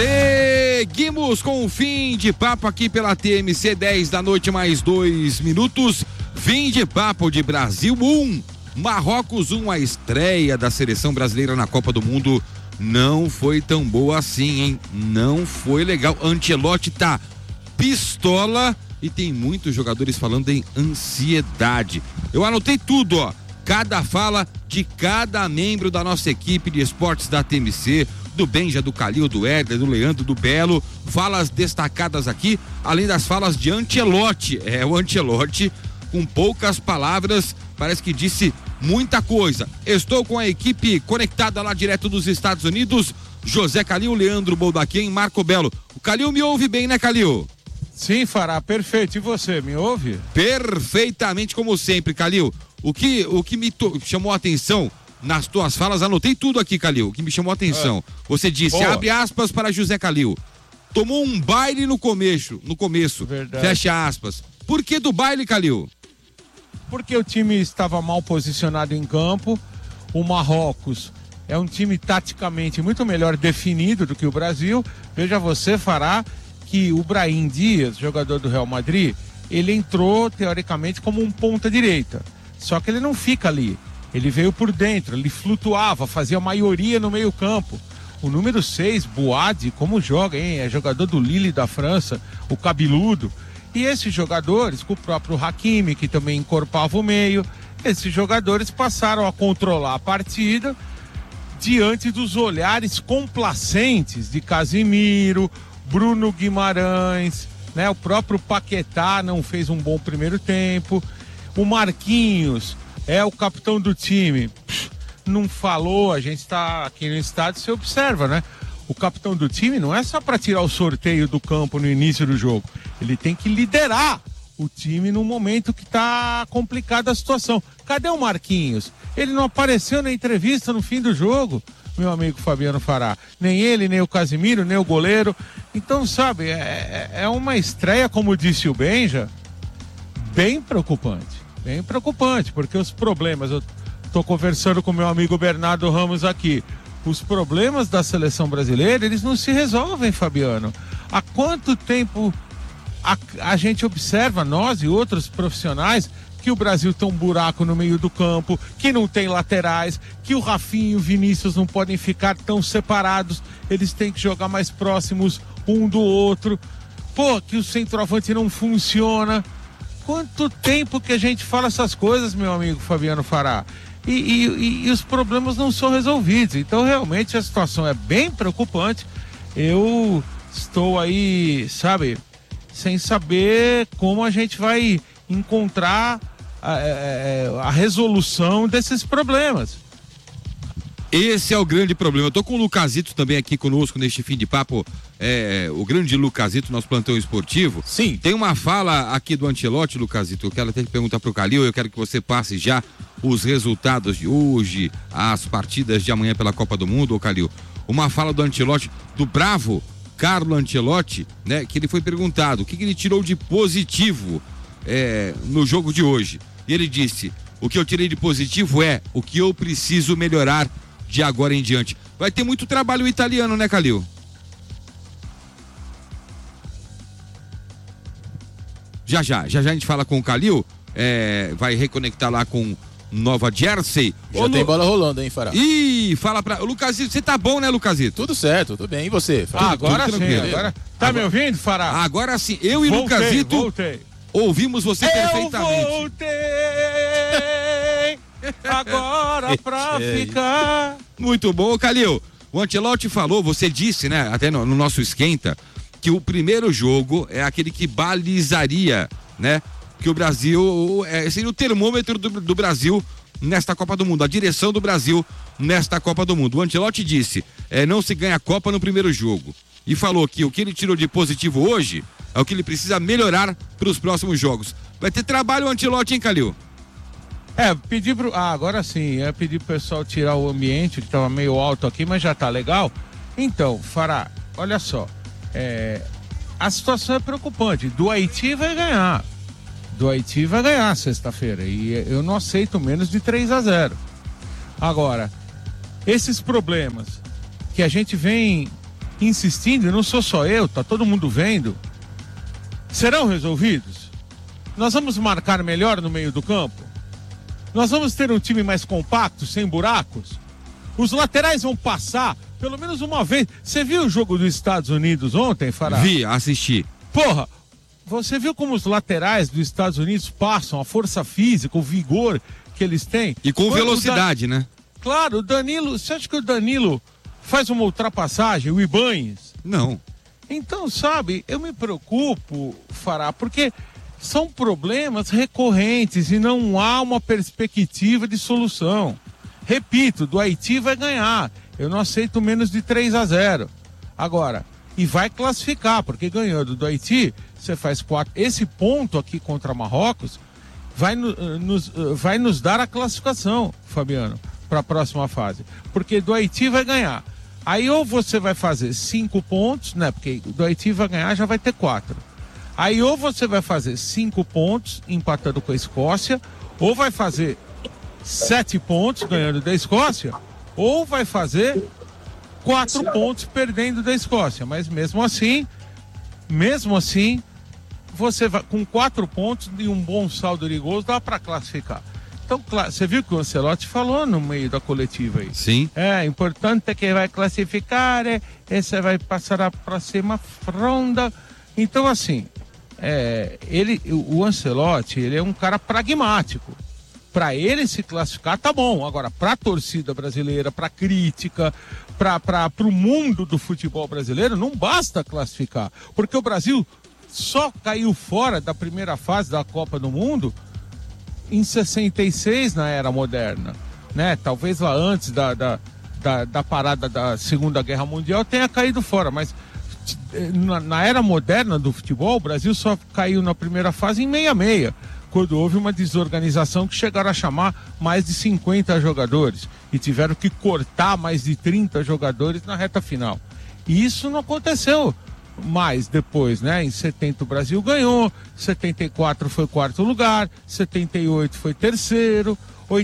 Seguimos com o fim de papo aqui pela TMC, 10 da noite mais 2 minutos. Fim de papo de Brasil 1, Marrocos 1. A estreia da seleção brasileira na Copa do Mundo não foi tão boa assim, hein? Não foi legal. Ancelotti tá pistola e tem muitos jogadores falando em ansiedade. Eu anotei tudo, ó. Cada fala de cada membro da nossa equipe de esportes da TMC, do Benja, do Calil, do Éder, do Leandro, do Belo, falas destacadas aqui, além das falas de Ancelotti. O Ancelotti, com poucas palavras, parece que disse muita coisa. Estou com a equipe conectada lá direto dos Estados Unidos, José Calil, Leandro Boldaquim, Marco Belo. O Calil me ouve bem, né, Calil? Sim, Fará, perfeito. E você, me ouve? Perfeitamente, como sempre, Calil. O que me chamou a atenção nas tuas falas, anotei tudo aqui, Calil, o que me chamou a atenção. Você disse, abre aspas para José Calil, tomou um baile no começo, Verdade. Fecha aspas. Por que do baile, Calil? Porque o time estava mal posicionado em campo. O Marrocos é um time taticamente muito melhor definido do que o Brasil. Veja você, Fará, que o Brahim Dias, jogador do Real Madrid, ele entrou teoricamente como um ponta-direita. Só que ele não fica ali. Ele veio por dentro, ele flutuava, fazia maioria no meio campo. O número 6, Boadi, como joga, hein? É jogador do Lille da França, o cabeludo. E esses jogadores, com o próprio Hakimi, que também encorpava o meio, esses jogadores passaram a controlar a partida diante dos olhares complacentes de Casemiro, Bruno Guimarães, né? O próprio Paquetá não fez um bom primeiro tempo. O Marquinhos é o capitão do time. Não falou, a gente está aqui no estádio, você observa, né? O capitão do time não é só para tirar o sorteio do campo no início do jogo. Ele tem que liderar o time no momento que está complicada a situação. Cadê o Marquinhos? Ele não apareceu na entrevista no fim do jogo, meu amigo Fabiano Fará. Nem ele, nem o Casemiro, nem o goleiro. Então, sabe, é uma estreia, como disse o Benja, bem preocupante. Bem preocupante, porque os problemas, eu estou conversando com meu amigo Bernardo Ramos aqui, os problemas da seleção brasileira, eles não se resolvem, Fabiano. Há quanto tempo a gente observa, nós e outros profissionais, que o Brasil tem um buraco no meio do campo, que não tem laterais, que o Rafinha e o Vinícius não podem ficar tão separados, eles têm que jogar mais próximos um do outro. Pô, que o centroavante não funciona. Quanto tempo que a gente fala essas coisas, meu amigo Fabiano Fará? E os problemas não são resolvidos. Então, realmente, a situação é bem preocupante. Eu estou aí, sabe, sem saber como a gente vai encontrar a resolução desses problemas. Esse é o grande problema. Eu tô com o Lucasito também aqui conosco neste fim de papo, o grande Lucasito, nosso plantão esportivo. Sim. Tem uma fala aqui do Ancelotti, Lucasito, eu quero até perguntar pro Calil, eu quero que você passe já os resultados de hoje, as partidas de amanhã pela Copa do Mundo, ô Calil. Uma fala do Ancelotti, do bravo Carlo Ancelotti, né, que ele foi perguntado o que ele tirou de positivo no jogo de hoje. E ele disse, o que eu tirei de positivo é o que eu preciso melhorar de agora em diante. Vai ter muito trabalho italiano, né, Calil? Já a gente fala com o Calil, vai reconectar lá com Nova Jersey. Já tem bola rolando, hein, Fará? Ih, fala pra... Lucasito, você tá bom, né, Lucasito? Tudo certo, tudo bem. E você? Agora tudo sim, tranquilo. agora... Tá me ouvindo, Fará? Agora sim, eu e Lucasito Voltei. ouvimos você perfeitamente. Voltei agora pra ficar. Muito bom, Calil. O Ancelotti falou, você disse, né, até no nosso esquenta, que o primeiro jogo é aquele que balizaria, né, que o Brasil, seria o termômetro do Brasil nesta Copa do Mundo, a direção do Brasil nesta Copa do Mundo. O Ancelotti disse, não se ganha a Copa no primeiro jogo. E falou que o que ele tirou de positivo hoje é o que ele precisa melhorar para os próximos jogos. Vai ter trabalho o Ancelotti, hein, Calil? Pedi agora sim, pedi pro pessoal tirar o ambiente, que tava meio alto aqui, mas já tá legal. Então, Fará, olha só, a situação é preocupante. Do Haiti vai ganhar sexta-feira, e eu não aceito menos de 3-0. Agora, esses problemas que a gente vem insistindo, e não sou só eu, tá todo mundo vendo, serão resolvidos? Nós vamos marcar melhor no meio do campo? Nós vamos ter um time mais compacto, sem buracos? Os laterais vão passar pelo menos uma vez. Você viu o jogo dos Estados Unidos ontem, Fará? Vi, assisti. Porra, você viu como os laterais dos Estados Unidos passam, a força física, o vigor que eles têm? E com velocidade, né? Claro, o Danilo, você acha que o Danilo faz uma ultrapassagem, o Ibanez? Não. Então, sabe, eu me preocupo, Fará, porque são problemas recorrentes e não há uma perspectiva de solução. Repito, do Haiti vai ganhar. Eu não aceito menos de 3-0. Agora, e vai classificar, porque ganhando do Haiti, você faz 4. Esse ponto aqui contra Marrocos vai nos dar a classificação, Fabiano, para a próxima fase. Porque do Haiti vai ganhar. Aí ou você vai fazer 5 pontos, né? Porque do Haiti vai ganhar, já vai ter 4. Aí ou você vai fazer 5 pontos, empatando com a Escócia, ou vai fazer 7 pontos, ganhando da Escócia, ou vai fazer 4 pontos, perdendo da Escócia. Mas mesmo assim, você vai com 4 pontos e um bom saldo de gols, dá para classificar. Então, você viu que o Ancelotti falou no meio da coletiva aí? Sim. Importante é que vai classificar, esse vai passar a próxima ronda. Então, assim, o Ancelotti, ele é um cara pragmático. Para ele se classificar, tá bom. Agora, para a torcida brasileira, para a crítica, para o mundo do futebol brasileiro, não basta classificar. Porque o Brasil só caiu fora da primeira fase da Copa do Mundo em 66, na era moderna, né? Talvez lá antes da parada da Segunda Guerra Mundial tenha caído fora, mas na era moderna do futebol, o Brasil só caiu na primeira fase em 66, quando houve uma desorganização que chegaram a chamar mais de 50 jogadores e tiveram que cortar mais de 30 jogadores na reta final. E isso não aconteceu mais depois, né? Em 70 o Brasil ganhou, 74 foi 4º lugar, 78 foi 3º,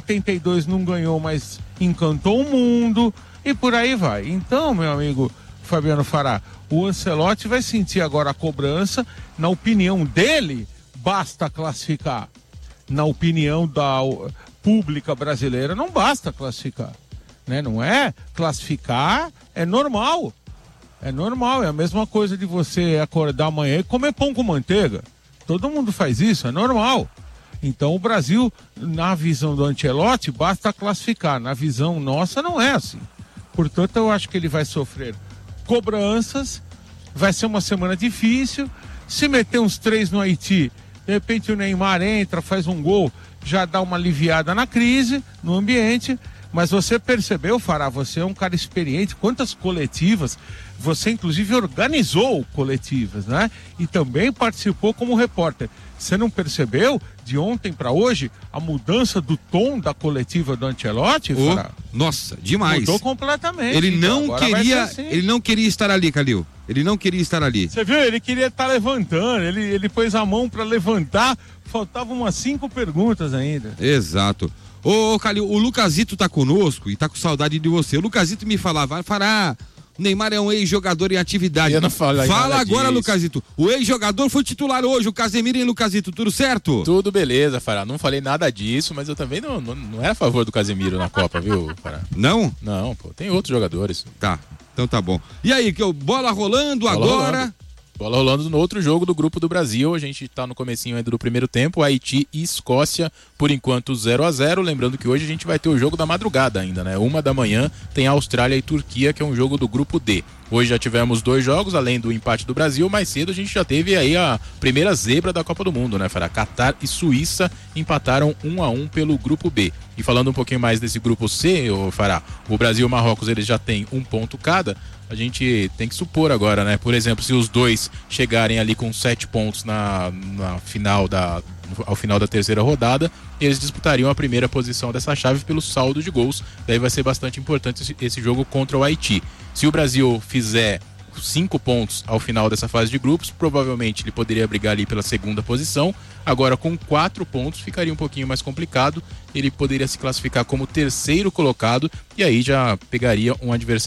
82 não ganhou, mas encantou o mundo e por aí vai. Então, meu amigo Fabiano Fará, o Ancelotti vai sentir agora a cobrança. Na opinião dele, basta classificar. Na opinião da pública brasileira, não basta classificar, né? Não é classificar, é normal. É normal, é a mesma coisa de você acordar amanhã e comer pão com manteiga. Todo mundo faz isso, é normal. Então o Brasil, na visão do Ancelotti, basta classificar. Na visão nossa, não é assim. Portanto, eu acho que ele vai sofrer cobranças, vai ser uma semana difícil. Se meter uns 3 no Haiti, de repente o Neymar entra, faz um gol, já dá uma aliviada na crise, no ambiente. Mas você percebeu, Fará, você é um cara experiente, quantas coletivas, você inclusive organizou coletivas, né? E também participou como repórter. Você não percebeu, de ontem para hoje, a mudança do tom da coletiva do Ancelotti, Fará? Nossa, demais. Mudou completamente. Ele não queria, ele não queria estar ali, Calil. Ele não queria estar ali. Você viu? Ele queria estar levantando, ele pôs a mão para levantar, faltavam umas 5 perguntas ainda. Exato. Ô, Calil, o Lucasito tá conosco e tá com saudade de você. O Lucasito me falava, Fará, Neymar é um ex-jogador em atividade. Eu não falo aí Fala nada agora, disso. Lucasito. O ex-jogador foi titular hoje, o Casemiro, hein, Lucasito? Tudo certo? Tudo beleza, Fará. Não falei nada disso, mas eu também não era a favor do Casemiro na Copa, viu, Fará? Não? Não, pô, tem outros jogadores. Tá, então tá bom. E aí, bola rolando Bola agora... rolando. Bola rolando no outro jogo do grupo do Brasil. A gente tá no comecinho ainda do primeiro tempo. Haiti e Escócia, por enquanto 0-0. Lembrando que hoje a gente vai ter o jogo da madrugada ainda, né? 1 da manhã tem Austrália e Turquia, que é um jogo do grupo D. Hoje já tivemos 2 jogos, além do empate do Brasil. Mais cedo a gente já teve aí a primeira zebra da Copa do Mundo, né, Fará? Catar e Suíça empataram 1-1 pelo grupo B. E falando um pouquinho mais desse grupo C, Fará, o Brasil e o Marrocos, eles já têm 1 ponto cada. A gente tem que supor agora, né? Por exemplo, se os dois chegarem ali com 7 pontos ao final da terceira rodada, eles disputariam a primeira posição dessa chave pelo saldo de gols. Daí vai ser bastante importante esse jogo contra o Haiti. Se o Brasil fizer 5 pontos ao final dessa fase de grupos, provavelmente ele poderia brigar ali pela segunda posição. Agora, com 4 pontos, ficaria um pouquinho mais complicado. Ele poderia se classificar como terceiro colocado e aí já pegaria um adversário